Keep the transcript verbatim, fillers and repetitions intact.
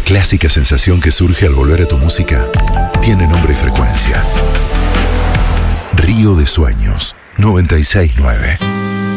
clásica sensación que surge al volver a tu música tiene nombre y frecuencia. Río de Sueños, noventa y seis punto nueve.